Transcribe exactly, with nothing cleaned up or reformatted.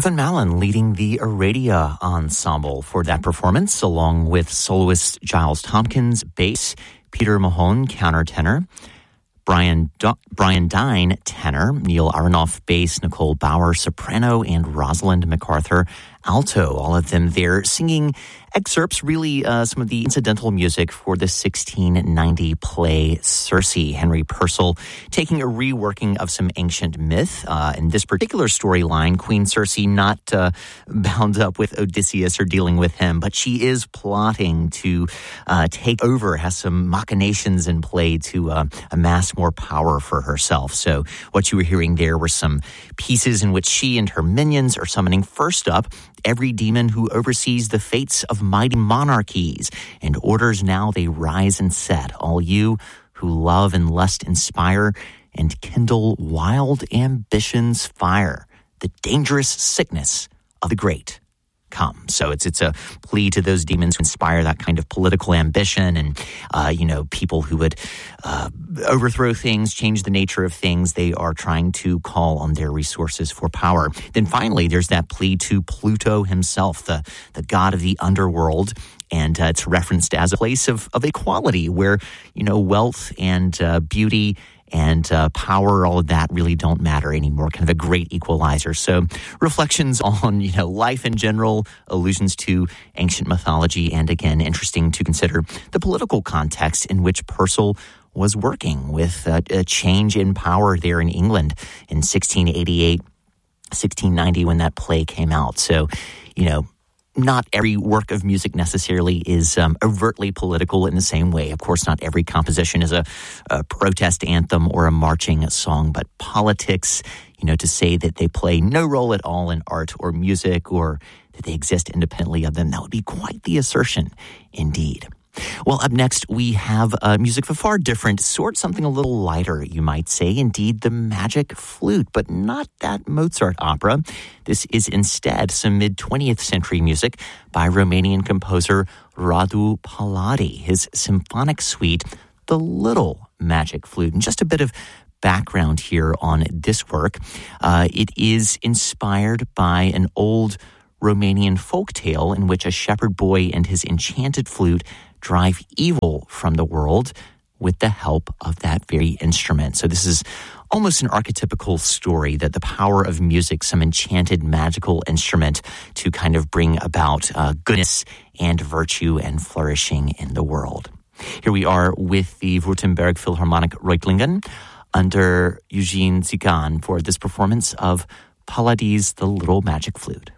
Jonathan Mallon leading the Aradia Ensemble for that performance, along with soloist Giles Tompkins, bass, Peter Mahone, countertenor, Brian Do- Brian Dine, tenor, Neil Aronoff, bass, Nicole Bauer, soprano, and Rosalind MacArthur, alto. All of them there singing excerpts, really uh, some of the incidental music for the sixteen ninety play Circe. Henry Purcell taking a reworking of some ancient myth. Uh, in this particular storyline, Queen Circe not uh, bound up with Odysseus or dealing with him, but she is plotting to uh, take over, has some machinations in play to uh, amass more power for herself. So what you were hearing there were some pieces in which she and her minions are summoning, first up, every demon who oversees the fates of mighty monarchies, and orders now they rise and set, all you who love and lust inspire and kindle wild ambition's fire, the dangerous sickness of the great. Come. So it's it's a plea to those demons who inspire that kind of political ambition and, uh, you know, people who would uh, overthrow things, change the nature of things. They are trying to call on their resources for power. Then finally, there's that plea to Pluto himself, the, the god of the underworld. And uh, it's referenced as a place of, of equality where, you know, wealth and uh, beauty and uh, power, all of that really don't matter anymore, kind of a great equalizer. So reflections on, you know, life in general, allusions to ancient mythology, and again, interesting to consider the political context in which Purcell was working with uh, a change in power there in England in sixteen eighty-eight, sixteen ninety when that play came out. So, you know, not every work of music necessarily is um, overtly political in the same way. Of course, not every composition is a, a protest anthem or a marching song, but politics, you know, to say that they play no role at all in art or music or that they exist independently of them, that would be quite the assertion indeed. Well, up next, we have uh, music of a far different sort, something a little lighter, you might say. Indeed, the Magic Flute, but not that Mozart opera. This is instead some mid-twentieth century music by Romanian composer Radu Paladi, his symphonic suite, The Little Magic Flute. And just a bit of background here on this work. Uh, it is inspired by an old Romanian folktale in which a shepherd boy and his enchanted flute drive evil from the world with the help of that very instrument. So this is almost an archetypical story, that the power of music, some enchanted magical instrument to kind of bring about uh, goodness and virtue and flourishing in the world. Here we are with the Württemberg Philharmonic Reutlingen under Eugene Tsigan for this performance of Paladi's The Little Magic Flute.